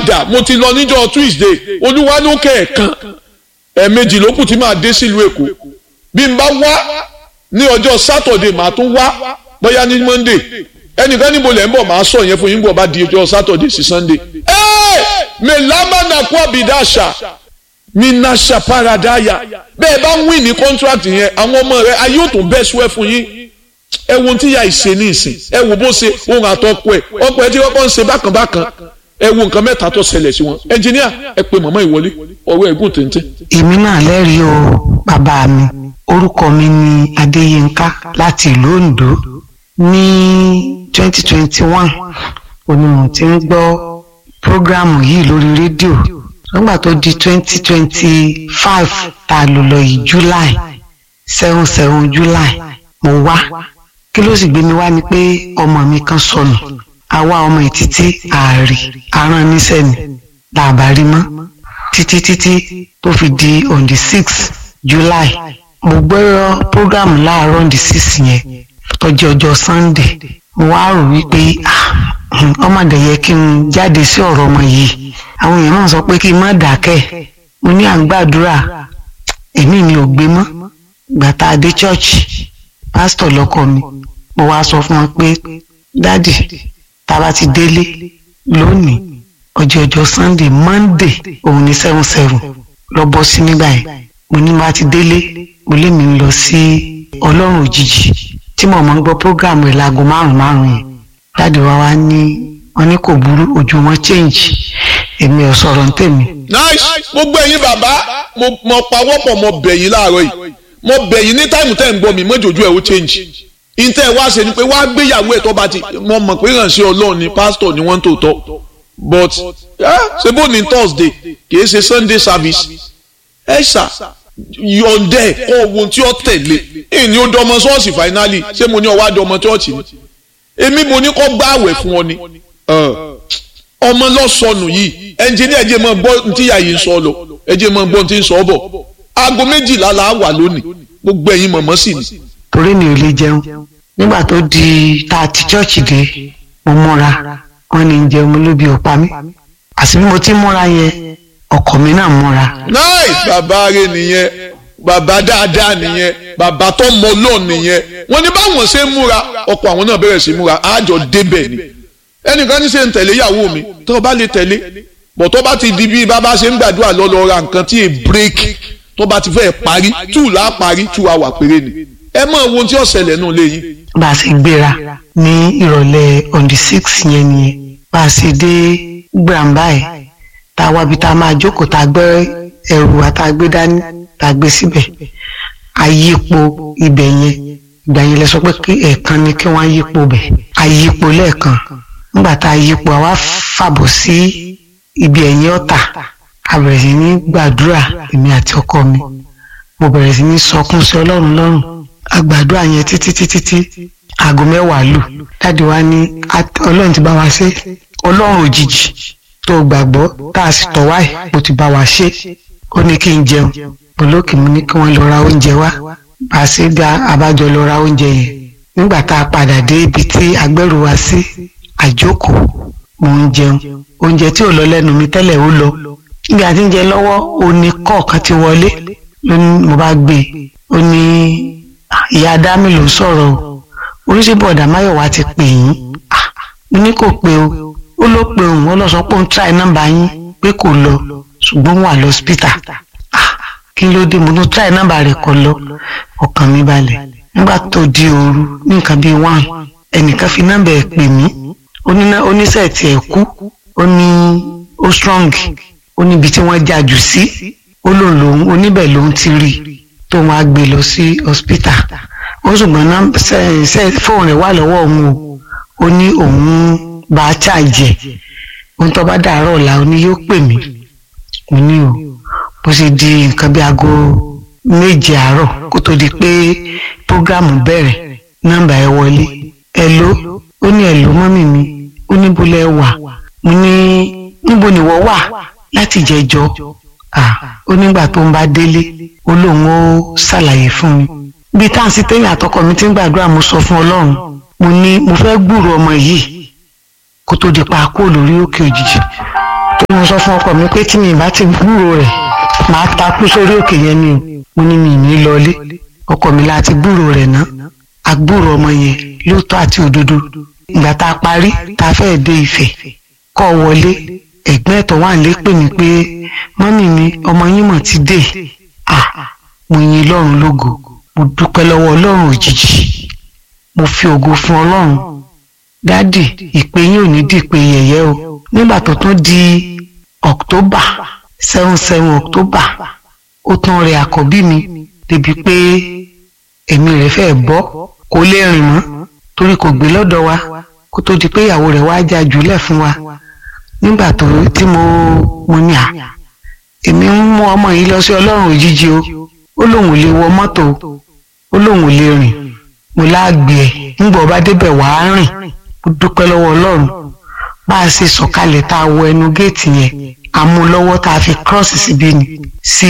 padà mo ti lọ níjọ́ Tuesday olúwa ló kẹ̀ẹ̀kan ẹ̀ẹ̀mejì ló kù tí màá dé sílùú Èkó bí n bá wá ní ọjọ́ Saturday màá tún wá bóyá ní Monday ẹnìkan níbo lẹ́ ń bọ̀ máa sọ yẹn fún yín bọ̀ bá di ọjọ́ Saturday sí Sunday. Mẹ́lámánà kó àbídáṣà minasha paradaya bẹ́ẹ̀ bá ń win ní contract yẹn àwọn ọmọ rẹ ayé ò tún bẹ́ sùẹ́ fún yín. Ẹ wo tí ya ìṣe ní ìsìn ẹ wo bó ṣe ohun àtọkọ ẹ ọkọ ẹ tí wọ́n kọ́ ń ṣe bákan ẹ wo nǹkan mẹ́ta tó ṣẹlẹ̀ sí wọn. Ẹnjìníà ẹ pe màmá ìwọlé ọwọ́ ẹ̀gùn téńté. Èmi náà lẹ́rìí o bàbá mi orúkọ mi ni Adéyínká láti ìlú Oǹdó ní 2021 onímọ̀ tí ń gbọ́ prógrámù yìí lórí rédíò nígbà tó di 2025 tá a lò lọ yìí July 7 July mo wá kí ló sì gbé mi wá ni pé ọmọ mi kan sọnù àwa ọmọ ìtítí ààrẹ aràn níṣẹ́ ni làbárí mọ́ títí tó fi di on the 6th July mo gbọ́rọ̀ program láàárọ̀ on the 6th yẹn tọ́jú ọjọ́ Sunday mo wá rò wípé ọmọdé yẹ kí n jáde sí ọ̀rọ̀ ọmọ yìí àwọn èèyàn náà sọ pé kí n má dákẹ́ mo ní à ń gbàdúrà èmi mi ò gbé mọ́ gbàtà adé church pásítọ̀ lọ́kọ mi mo wá sọ fún wọn pé dádì tá a bá ti délé lónìí ọjọ́ Sunday Monday òun ní 7 lọ bọ́ sí nígbà yẹn mo ní bá ti délé mo lé mi lọ sí Ọlọ́run òjijì tí mo máa ń gbọ́ program rẹ̀ láago 5 yẹn dádì wa ní wọn ní kò burú ojú wọn change èmi ò sọ̀rọ̀ ń tèmi. Nice gbogbo ẹ̀yin bàbá mo pawọ́pọ̀ mo bẹ̀yìn láàárọ̀ yìí mo bẹ̀yìn ní táìmù tẹ́ ń gbọ́ mi mọ́jọ́jú ẹ̀ ó change ìtẹ́ wá ṣe ni pé wá gbéyàwó ẹ̀ tó bá ti mo mọ̀ pé ìrànṣẹ́ Ọlọ́run ni pásítọ̀ ni wọ́n tó tọ́ but ṣe bó ní Thursday kì í ṣe Sunday service ẹ ṣá yọ̀ǹdẹ̀ kọ́ ohun tí ó tẹ̀lé ìní ó dọmọ ṣọ́ọ̀ṣì finally ṣé mo ní ọwọ́ àdọmọ ṣọ́ọ̀ṣì ni èmi mo ní kọ́ gbààwẹ̀ fún ọ ni ọmọ lọ́sọnù yìí ẹnjìníà ẹ̀jẹ̀ mọ̀ gbọ́ tí ìyá yìí ń sọ lọ ẹ̀jẹ̀ mọ̀ gbọ́ tí ń sọ bọ̀ aago 12 la wà lónìí gbogbo ẹ̀yin mọ̀mọ́ sì ni. torí mi ò lè jẹun nígbà tó di tá a ti chọ́ọ̀chì dé mo múra wọn ní jẹun mo lóbi ọ̀pá mi àti bí mo ti múra yẹn ọkọ mi náà múra. nice bàbá rẹ nìyẹn bàbá dáadáa nìyẹn bàbá tó mọ lọ́ọ̀ nìyẹn wọ́n ní báwọn ṣe ń múra ọkọ àwọn náà bẹ̀rẹ̀ sí múra àjọ débẹ̀ ni ẹnìkan ní ṣe ń tẹ̀lé ìyàwó mi tó o bá lè tẹ̀lé bọ̀ tó bá ti di bí bàbá ṣe ń gbàdúrà lọ ra nǹkan tí è break tó bá ti fẹ́ parí 2 là á parí 2 hours péré ni ẹ mọ ohun tí ó ṣẹlẹ̀ nù léyìn. bá a ṣe gbéra ní ìrọ̀lẹ́ on the 6th yẹn nìyẹn bá a ṣe dé gbàǹbá ẹ̀ tá a wá bí tá a máa jókòó tá a gbé ẹrù wa tá a gbé dání tá a gbé síbẹ̀ àyípo ibẹ̀ yẹn ìgbà yẹn lẹ sọ pé ẹ̀ẹ̀kan ni kí wọ́n yípo bẹ̀ àyípo lẹ́ẹ̀kan nígbà tá a yípo àwa fàbọ̀ sí ibi ẹ̀yìn ọ̀tà a bẹ̀rẹ̀ sí ní gbàdúrà èmi àti ọkọ mi mo bẹ̀rẹ̀ sí ní sọkún sí Ọlọ́run lọ́rùn a gbàdúrà yẹn títí aago 10 lù dáàdi wa ní Ọlọ́run ti bá wa ṣe Ọlọ́run òjijì tó gbàgbọ́ tá a sì tọ̀ wáyé mo ti bá wa ṣe ó ní kí n jẹun olókè mi ní kí wọ́n lọ ra oúnjẹ wá bá a ṣe dá abájọ lọ ra oúnjẹ yẹn nígbà tá a padà dé ibi tí agbẹ́rù wa sí àjókòó mo ń jẹun oúnjẹ tí ò lọ lẹ́nu mi tẹ́lẹ̀ ó lọ níbi àti ń jẹ lọ́wọ́ oní kọ̀ọ̀kan ti wọlé lónìí mo bá gbé ó ní ìyá Adámi ló sọ̀rọ̀ o oríṣìíbọ̀dà Máyọ̀wá ti pè yín mo ní kò pé o ó ló pe òun ó lọ sọ pé òun try nọ́mbà yín pé kò lọ ṣùgbọ́n wà lọ́sítà kí ló dé mo tún try nọ́mbà rẹ̀ kọ lọ ọkàn mi balẹ̀ nígbà tó di òru ní nǹkan bíi 1 ẹnìkan fi nọ́mbà ẹ̀ pè mí oníṣẹ́ tí ẹ̀ kú ó ní ó strong ó níbi tí wọ́n jà jù sí ó lòun oníbẹ̀ lòun ti rí tó wọn á gbé lọ sí hospital ó ṣùgbọ́n fóònù rẹ̀ wà lọ́wọ́ òun o ó ní òun bá a ṣàjẹ́ ohun tó bá dàárọ̀ ọ̀la ó ní yóò pè mí mo ní o bó ṣe di nǹkan bí aago 7 àárọ̀ kó tó di pé prógrámù bẹ̀rẹ̀ nọ́mbà ẹ̀ wọlé ẹ̀ló ó ní ẹ̀ló mọ́mì mi ó ní bó lẹ wà mo ní níbo ni wọ́n wà láti jẹjọ́ ó nígbà tó ń bá délé ó lóun ó ṣàlàyé fún mi bí táǹsì tẹ́yìn àtọkọ mi ti ń gbàdúrà mo sọ fún Ọlọ́run mo ní mo fẹ́ gbúrò ọmọ yìí kó tó di pa kó lórí òkè òjijì tó mo sọ fún ọkọ mi pé tí mi bá ti gbúrò rẹ̀ màá takú sórí òkè yẹn ni mo ní mi ní lọlé. Ọkọ mi láti gbúrò rẹ̀ ná agbúrò ọmọ yẹn lóòótọ́ àti òdodo. Ìgbà tá a parí tá a fẹ́ dé Ifẹ̀ kọ́ wọlé ẹ̀gbọ́n ẹ̀tọ́ wà nílé pè mí pé mọ́mì mi ọmọ yín mọ̀ ti dé. Mo yin Ọlọ́run lógo, mo dúpẹ́ lọ́wọ́ Ọlọ́run òjijì, mo fi ògo fún Ọlọ́run. Dádì ìpè yín ò ní di ìpè yẹ̀yẹ́ o. Nígbà tó tún di October 7 October ó tún rẹ àkọ́bí mi débi pé ẹ̀mí rẹ̀ fẹ́ bọ́, kò lè rìn mọ́ torí kò gbé lọ́dọ̀ wa kó tó di pé ìyàwó rẹ̀ wá já jùlẹ̀ fún wa. Nígbà tó tí mo ní èmi ń mú ọmọ yìí lọ sí Ọlọ́run òjijì o. Ó lóun ò lè wọ mọ́tò, ó lóun ò lè rìn. Mo láàgbé ẹ̀ nígbà ọba débẹ̀ wàá rìn. Mo dúpẹ́ lọ́wọ́ Ọlọ́run. Bá a ṣe sọ̀kalẹ̀ tá a wọ ẹnu géètì yẹn a mú lọ́wọ́ tá a fi cross síbí ni sí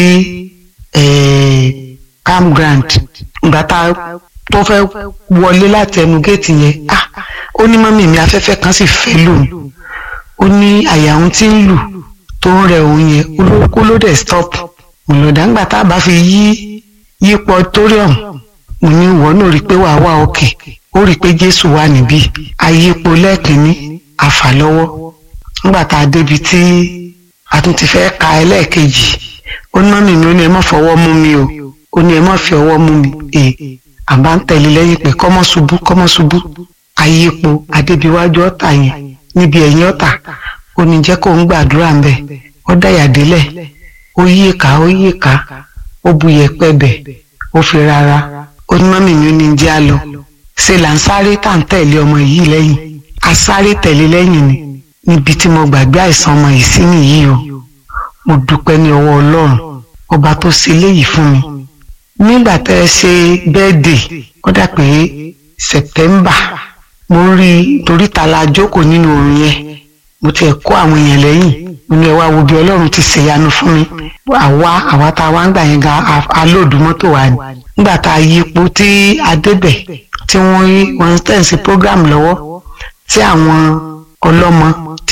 campground. Ìgbà tá a tó fẹ́ wọlé láti ẹnu géètì yẹn ó ní mọ́mì mi afẹ́fẹ́ kan sì fẹ́ lòun. Ó ní àyà òun tí ń lù tó ń rẹ òun yẹn ó ló dẹ̀ stop. Mo lọ́dà ńgbà tá a bá fi yípo auditorium mo ní ìwọ náà rí i pé wàá wá òkè, ó rí i pé Jésù wà níbí. Ayípo lẹ́ẹ̀kínní àfàlọ́wọ́. Nígbà tá a débi tí a tún ti fẹ́ ka ẹlẹ́ẹ̀kejì ó ní mọ́mì mi ó ní ẹ má fọwọ́ mú mi o, ó ní ẹ má fi ọwọ́ mú mi. Àbá ń tẹ̀lé lẹ́yìn pé kọ́mọ́ ṣubú. Ayípo adébíwájú ọ̀tà yẹn níbi ẹ̀yìn ọ̀tà ó ní jẹ́ kó ń gbàdúrà ń bẹ̀. Ó dáyà délẹ̀ ó yí ìka ó bu yẹ̀pẹ̀ bẹ̀ ó fi rárá. Ó ní mọ́mì mi ó ní jẹ́ á lọ. Ṣe là ń sáré tá à ń tẹ̀lé ọmọ yìí lẹ́yìn. A sáré tẹ̀lé lẹ́yìn ni níbi tí mo gbàgbé àìsàn ọmọ yìí sí nìyí o. Mo dúpẹ́ ní ọwọ́ Ọlọ́run ọba tó ṣe léyìí fún mi. Nígbà tẹ́ ẹ ṣe birthday ó dà pé September mo rí torí ta la jókòó nínú oorun yẹn. Mo ti kó àwọn èèyàn lẹ́yìn mo ní ẹ wá wo bí Ọlọ́run ti ṣèyanu fún mi. Àwa tá a wá ń gbà yẹn ga alóòdù mọ́tò wa ni. Nígbà tá a yípo tí a débẹ̀ tí wọ́n ń tẹ̀sí program lọ́wọ́ tí àwọn ọlọ́mọ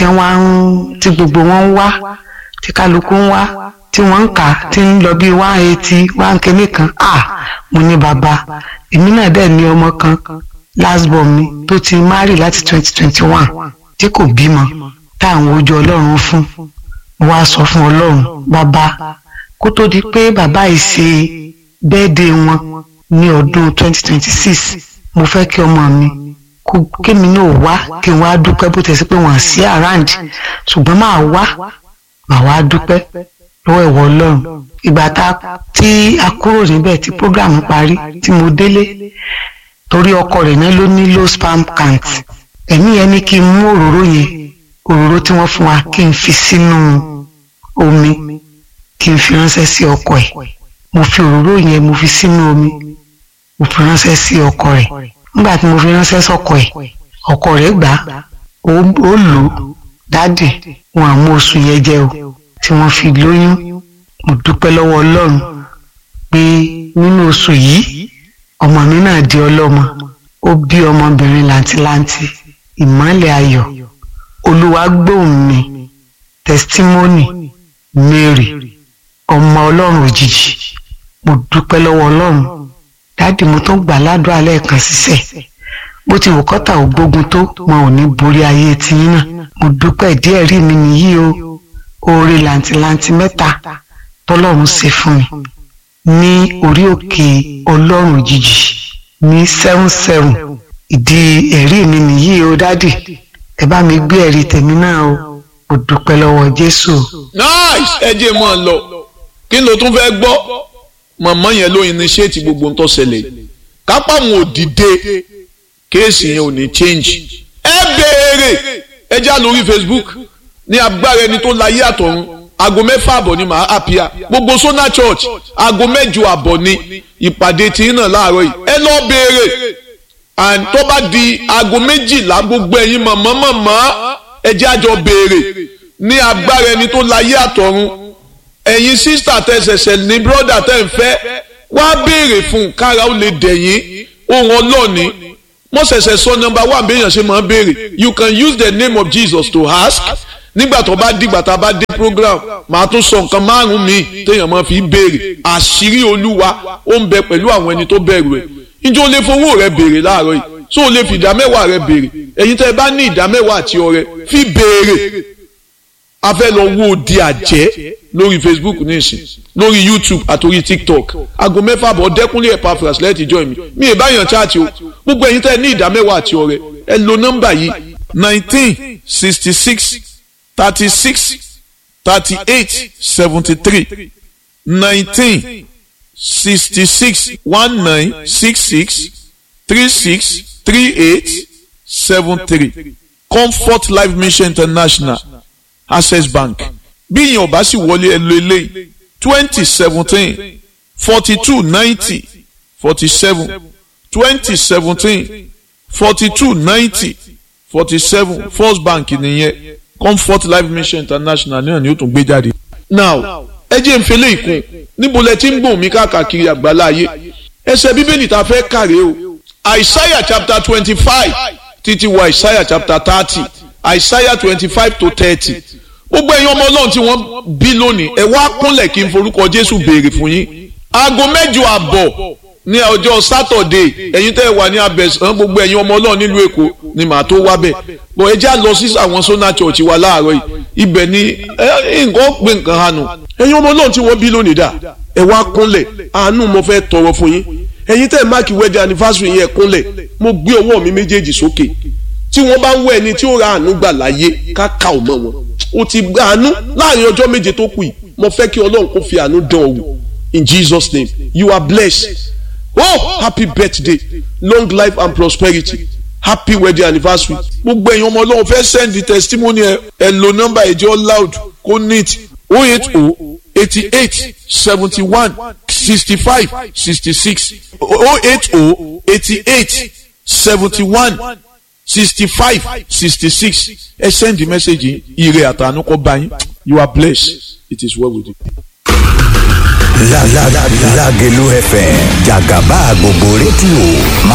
tí gbogbo wọn ń wá tí kálukú ń wá tí wọ́n ń kà tí ń lọ bí 180 1 kan. Mo ní bàbá èmi náà dẹ̀ ní ọmọ kan last born mi tó ti marry láti 2021 tí kò bímọ táwọn ojú Ọlọ́run fún. Mo wá sọ fún Ọlọ́run bàbá kó tó di pé bàbá yìí ṣe birthday wọn ní ọdún 2026 mo fẹ́ kí ọmọ mi kémi náà wá kí n wá dúpẹ́ bó tẹ̀sí pé wọ́n sí around ṣùgbọ́n màá wá dúpẹ́ lọ́wọ́ ìwọ Ọlọ́run. Ìgbà tí a kúrò níbẹ̀ tí program parí tí mo délé torí ọkọ rẹ̀ náà ló ní low sperm count. Ẹ̀mí yẹn ní kí n mú òróró tí wọ́n fún wa kí n fi sínú omi kí n fi ránṣẹ́ sí ọkọ ẹ̀. Mo fi òróró yẹn mo fi sínú omi mo fi ránṣẹ́ sí ọkọ rẹ̀. Nígbà tí mo fi ránṣẹ́ sọ́kọ ẹ̀ ọkọ rẹ̀ gbà ó lò ó. Dádì wọn àmú oṣù yẹn jẹ o tí wọ́n fi lóyún. Mo dúpẹ́ lọ́wọ́ Ọlọ́run pé nínú oṣù yìí ọmọ mi náà di ọlọ́mọ. Ó bí ọmọbìnrin làǹtìlanti ìmọ́lẹ̀ ayọ̀. Olúwa gbóhùn mi testimony Mary ọmọ Ọlọ́run òjijì. Mo dúpẹ́ lọ́wọ́ Ọlọ́run. Dádì mo tún gbà ládùúrà lẹ́ẹ̀kan sísẹ̀ bó ti wù kọ́tà ò gbógun tó wọn ò ní borí ayé tiyín náà. Mo dúpẹ́ díẹ̀ rí mi nìyí o. Oore làǹtìlanti 3 tọ́lọ́run ṣe fún mi ní orí òkè Ọlọ́run òjijì ní 7 ìdí ẹ̀rí mi nìyí o. Dádì ẹ bá mi gbé ẹ̀rí tèmi náà o. Mo dúpẹ́ lọ́wọ́ Jésù. Nice. Ẹ jẹ́ mọ́ ọ lọ kí ló tún fẹ́ gbọ́ mọ̀mọ́ yẹn ló initiate gbogbo ń tó ṣẹlẹ̀ kápá wọn ò dìde kéèsì yẹn ò ní change. Ẹ béèrè ẹ já lórí Facebook ní agbára ẹni tó láyé àtọ̀run 6:30 ni màá àpíà gbogbo Sona Church 7:30 ni ìpàdé tí náà láàárọ̀ yìí. Ẹ lọ béèrè and tó bá di 12:00 gbogbo ẹ̀yin mọ̀mọ́ ẹ jẹ́ àjọ béèrè ní agbára ẹni tó láyé àtọ̀run. Ẹ̀yin sísítà tẹ̀sẹ̀sẹ̀ ní bírọ́dà tẹ̀ ń fẹ́ wá béèrè fún kára ó lè dẹ̀yìn ohun ọlọ́ọ̀ni. Mo ṣẹ̀ṣẹ̀ sọ number 1 béèyàn ṣe máa béèrè. You can use the name of Jesus to ask nígbà tó bá dìgbà tá a bá dé program màá tún sọ nǹkan márùn mi téèyàn máa fi béèrè àṣírí olúwa ó ń bẹ pẹ̀lú àwọn ẹni tó bẹ̀rù ẹ̀ ǹjẹ́ o lè fowó rẹ béèrè láàárọ̀ yìí so o lè fi ìdámẹ́wàá rẹ béèrè ẹ̀yin tẹ́ ẹ bá ní ìdámẹ́wàá àti ọrẹ fi béèrè a fẹ́ lọ wo di àjẹ́ lórí Facebook nísìn lórí YouTube àtòrí TikTok aago 6 bọ̀ Dẹ́kúnlé Epaphras lẹ́ẹ̀tì join mi ì báyàn chaati o gbogbo ẹ̀yin tẹ́ ẹ ní ìdámẹ́wàá àti ọrẹ ẹ lo nọ́mbà yìí 1966 36 38 73 1966 1966 36 38 73 Comfort Life Mission International Access Bank bí ìyẹn ò bá sì wọlé ẹ lo eléyìí 2017 42 90 47 2017 42 90 47 First Bank nìyẹn Comfort Life Mission International náà ni ó tún gbé jáde. Now ẹ jẹ́ n fẹlẹ́ ìkún níbo lẹ ti ń gbọ̀n mi káàkiri àgbáláyé ẹsẹ̀ bíbélì tá a fẹ́ kàrẹ́ o Isaiah chapter 25 títí wọ Isaiah chapter 30 Isaiah 25 to 30 gbogbo ẹ̀yin ọmọ Ọlọ́run tí wọ́n bí lónìí ẹ wá kúnlẹ̀ kí n forúkọ Jésù béèrè fún yín aago 8:30 ní ọjọ́ Saturday ẹ̀yin tẹ́ ẹ wà ní Abẹ́sán gbogbo ẹ̀yin ọmọ Ọlọ́run nílùú Èkó ni màá tó wá bẹ̀ bọ̀ ẹ já lọ sí àwọn Sona Church wa láàárọ̀ yìí ibẹ̀ ni nǹkan pé nǹkan hànú ẹ̀yin ọmọ Ọlọ́run tí wọ́n bí lónìí dà ẹ wá kúnlẹ̀ àánú mo fẹ́ tọrọ fún yín ẹ̀yin tẹ́ ẹ máàkì wedding anniversary yẹn kúnlẹ̀ mo gbé ọwọ́ mi méjèèjì sókè tí wọ́n bá ń wọ ẹni tí ó ra àánú gbà láyé káka ò mọ́ wọn o ti gba àánú láàrin ọjọ́ méje tó kù yìí mo fẹ́ kí Ọlọ́run kó fi àánú dán ọ wò in Jesus name you are blessed oh happy birthday long life and prosperity happy wedding anniversary gbogbo èèyàn ọmọ Ọlọ́run fẹ́ send the testimony ẹ lo nọ́mbà ẹ̀jẹ̀ loud kó neat 080 88 71 65 66 080 88 71 65 66 ẹ send the message ire àtànú kó bá yín you are blessed it is well with you. Lágelú FM jàgàbá gbogbo rédíò máa